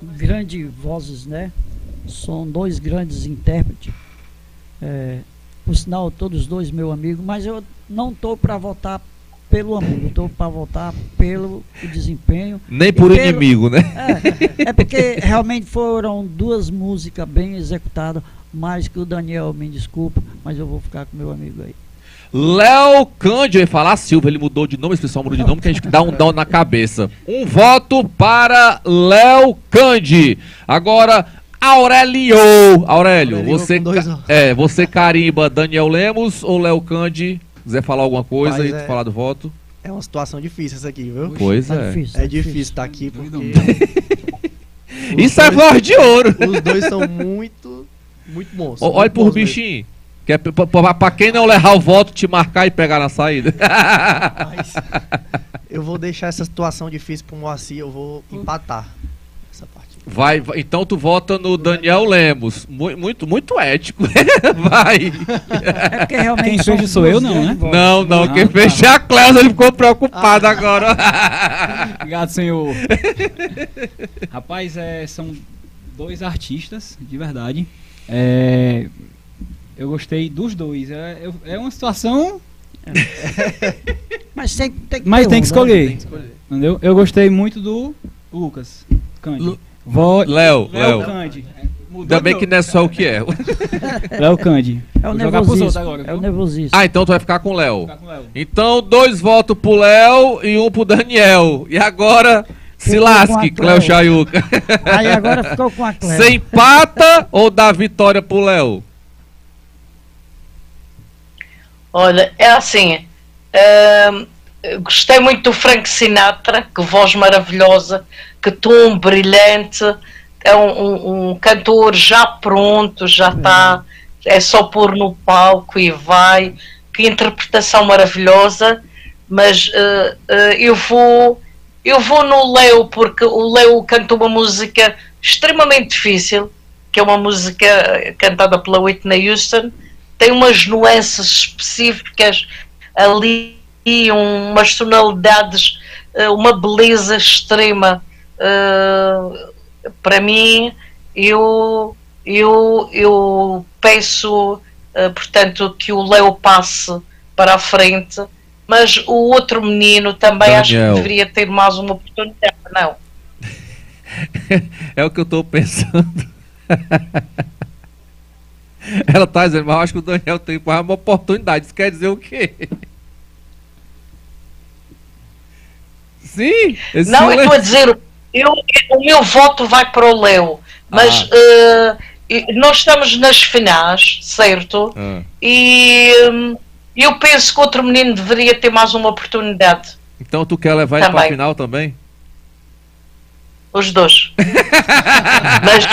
grandes vozes, né? São dois grandes intérpretes. Por sinal, todos dois meu amigo, mas eu não estou para votar pelo amigo, estou para votar pelo desempenho. Nem por inimigo, né? É porque realmente foram duas músicas bem executadas, mas que o Daniel, me desculpa, mas eu vou ficar com meu amigo aí. Léo Cândido, eu ia falar Silva, ele mudou de nome, esse pessoal mudou de nome, que a gente dá um down na cabeça. Um voto para Léo Cândido. Agora, Aurélio, você carimba Daniel Lemos ou Léo Cândido? Quiser falar alguma coisa e falar do voto? É uma situação difícil essa aqui, viu? Pois é difícil estar aqui porque... Isso é voz de ouro. Os dois são muito bons. Olha por bichinho. Que é pra quem não levar o voto, te marcar e pegar na saída. Mas eu vou deixar essa situação difícil pro Moacir, eu vou empatar essa parte. Então tu vota no Daniel Lemos. Muito ético. Vai. É porque realmente quem fez sou eu, não, né? Não, quem fez é a Cléudia, ele ficou preocupado agora. Obrigado, senhor. Rapaz, são dois artistas, de verdade. Eu gostei dos dois. É uma situação. Mas tem que escolher. Entendeu? Eu gostei muito do Lucas Cândido. Léo Cândido. Ainda bem que não é só o que é. Léo Cândido. É o nervosismo. É o nervosismo. Então tu vai ficar com o Léo. Então 2 votos pro Léo e 1 pro Daniel. E agora se lasque, Cléo Chayuca. Aí agora ficou com a Cléo. Você empata ou dá vitória pro Léo? Olha, é assim, gostei muito do Frank Sinatra, que voz maravilhosa, que tom brilhante, é um cantor já pronto, já está, é só pôr no palco e vai, que interpretação maravilhosa, mas eu vou no Léo, porque o Léo cantou uma música extremamente difícil, que é uma música cantada pela Whitney Houston, tem umas nuances específicas ali, umas tonalidades, uma beleza extrema. Para mim, eu peço, portanto, que o Léo passe para a frente, mas o outro menino também Daniel. Acho que deveria ter mais uma oportunidade, não? É o que eu estou pensando. Ela tá dizendo, mas eu acho que o Daniel tem uma oportunidade. Isso quer dizer o quê? Sim. Não, eu estou a dizer, o meu voto vai para o Léo, mas nós estamos nas finais, certo? E eu penso que outro menino deveria ter mais uma oportunidade. Então tu quer levar ele para a final também? Os dois. Mas...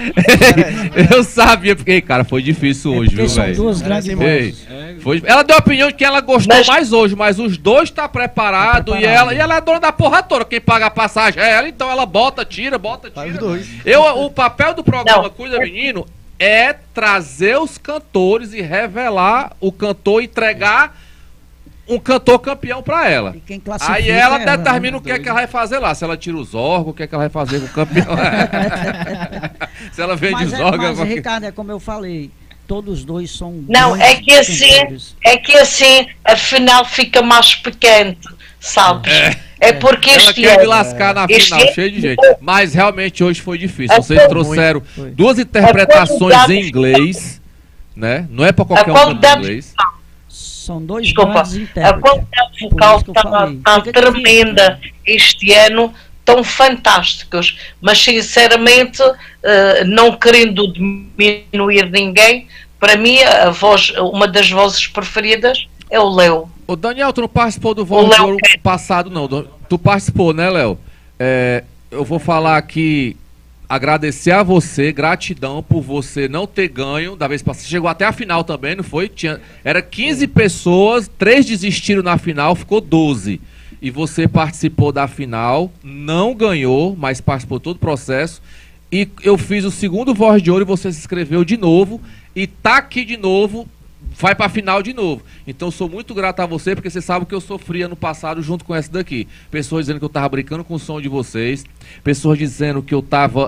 Eu sabia, porque, cara, foi difícil hoje, viu, velho? São duas grandes vozes. Ela deu a opinião de que ela gostou mais hoje, mas os dois tá preparado, e ela é dona da porra toda. Quem paga a passagem é ela, então ela bota, tira. Os dois. O papel do programa Cuida Menino é trazer os cantores e revelar o cantor, entregar um cantor campeão pra ela. Aí ela determina o que é que ela vai fazer lá. Se ela tira os órgãos, o que é que ela vai fazer com o campeão. Se ela vende os órgãos. Mas, Ricardo, é como eu falei, todos dois são... Não, é que assim a final fica mais picante, sabes? É porque ela quer me lascar na final, cheio de gente. Mas realmente hoje foi difícil. Vocês trouxeram duas interpretações em inglês, né? Não é pra qualquer um cantar inglês. São dois grandes intérpretes. A qualidade vocal está tremenda este ano, tão fantásticos, mas sinceramente, não querendo diminuir ninguém, para mim uma das vozes preferidas é o Léo. Ô Daniel, tu não participou do Voz de Ouro passado, não? Tu participou, né, Léo? Eu vou falar aqui, agradecer a você, gratidão por você não ter ganho da vez passada. Você chegou até a final também, não foi? Era 15 pessoas, 3 desistiram na final, ficou 12. E você participou da final, não ganhou, mas participou todo o processo. E eu fiz o segundo Voz de Ouro e você se inscreveu de novo. E tá aqui de novo, vai pra final de novo. Então sou muito grato a você, porque você sabe que eu sofria no passado junto com essa daqui. Pessoas dizendo que eu tava brincando com o som de vocês. Pessoas dizendo que eu tava